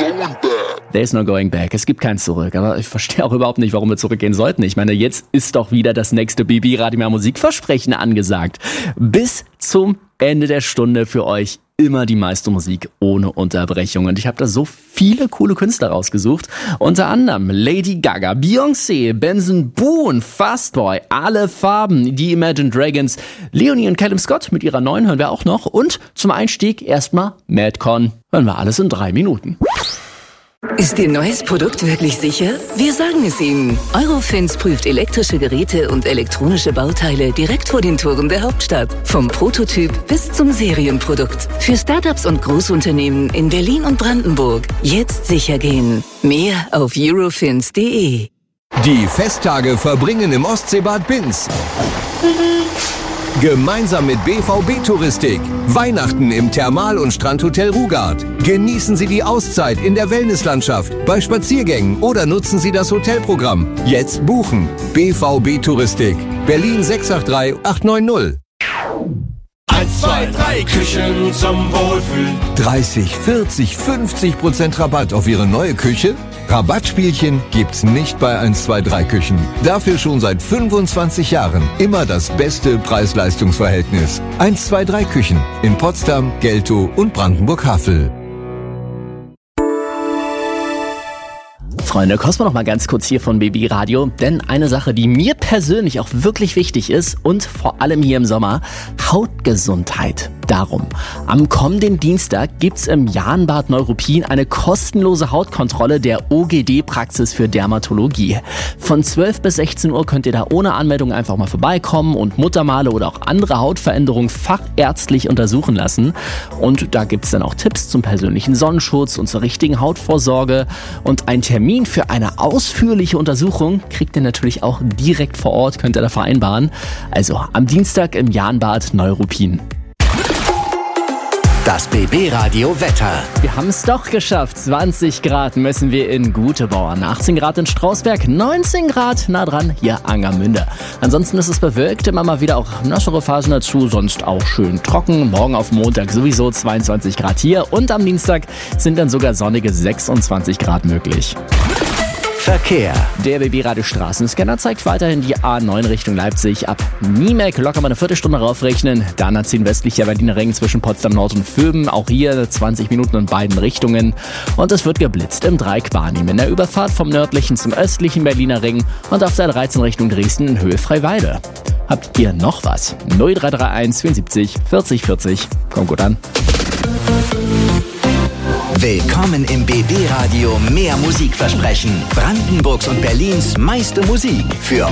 There's no going back. Es gibt kein Zurück. Aber ich verstehe auch überhaupt nicht, warum wir zurückgehen sollten. Ich meine, jetzt ist doch wieder das nächste BB Radio Mehr Musikversprechen angesagt. Bis zum Ende der Stunde für euch immer die meiste Musik ohne Unterbrechung. Und ich habe da so viele coole Künstler rausgesucht. Unter anderem Lady Gaga, Beyoncé, Benson Boone, Fastboy, Alle Farben, die Imagine Dragons, Leonie und Callum Scott mit ihrer neuen hören wir auch noch. Und zum Einstieg erstmal Madcon. Hören wir alles in 3 Minuten. Ist Ihr neues Produkt wirklich sicher? Wir sagen es Ihnen. Eurofins prüft elektrische Geräte und elektronische Bauteile direkt vor den Toren der Hauptstadt. Vom Prototyp bis zum Serienprodukt. Für Startups und Großunternehmen in Berlin und Brandenburg. Jetzt sicher gehen. Mehr auf eurofins.de. Die Festtage verbringen im Ostseebad Binz. Gemeinsam mit BVB Touristik. Weihnachten im Thermal- und Strandhotel Rugard. Genießen Sie die Auszeit in der Wellnesslandschaft, bei Spaziergängen oder nutzen Sie das Hotelprogramm. Jetzt buchen. BVB Touristik. Berlin 683 890. 1, 2, 3 Küchen zum Wohlfühlen. 30, 40, 50% Rabatt auf Ihre neue Küche? Rabattspielchen gibt's nicht bei 1, 2, 3 Küchen. Dafür schon seit 25 Jahren immer das beste Preis-Leistungs-Verhältnis. 1, 2, 3 Küchen in Potsdam, Geltow und Brandenburg-Havel. Freunde, kosten wir noch mal ganz kurz hier von BB Radio, denn eine Sache, die mir persönlich auch wirklich wichtig ist und vor allem hier im Sommer, Hautgesundheit. Darum, am kommenden Dienstag gibt's im Jahnbad Neuruppin eine kostenlose Hautkontrolle der OGD-Praxis für Dermatologie. Von 12 bis 16 Uhr könnt ihr da ohne Anmeldung einfach mal vorbeikommen und Muttermale oder auch andere Hautveränderungen fachärztlich untersuchen lassen. Und da gibt's dann auch Tipps zum persönlichen Sonnenschutz und zur richtigen Hautvorsorge. Und ein Termin für eine ausführliche Untersuchung kriegt ihr natürlich auch direkt vor Ort, könnt ihr da vereinbaren. Also am Dienstag im Jahnbad Neuruppin. Das BB Radio Wetter. Wir haben es doch geschafft. 20 Grad messen wir in Gutebauern, 18 Grad in Strausberg, 19 Grad nah dran hier Angermünde. Ansonsten ist es bewölkt, immer mal wieder auch nassere Phasen dazu, sonst auch schön trocken. Morgen auf Montag sowieso 22 Grad hier und am Dienstag sind dann sogar sonnige 26 Grad möglich. Verkehr. Der BB Radio Straßenscanner zeigt weiterhin die A9 Richtung Leipzig. Ab Niemek locker mal eine Viertelstunde raufrechnen. Dann ziehen westlicher Berliner Ring zwischen Potsdam Nord und Vöben. Auch hier 20 Minuten in beiden Richtungen. Und es wird geblitzt im Dreieck Barnim in der Überfahrt vom nördlichen zum östlichen Berliner Ring und auf der 13 Richtung Dresden in Höhe Freiwalde. Habt ihr noch was? 0331 74 40 40. Kommt gut an. Willkommen im BB Radio Mehr Musikversprechen. Brandenburgs und Berlins meiste Musik für